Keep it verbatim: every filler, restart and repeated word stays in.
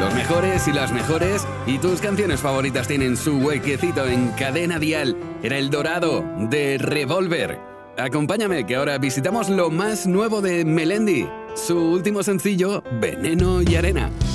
Los mejores y las mejores y tus canciones favoritas tienen su huequecito en Cadena Dial. Era El Dorado de Revolver. Acompáñame que ahora visitamos lo más nuevo de Melendi, su último sencillo, Veneno y Arena.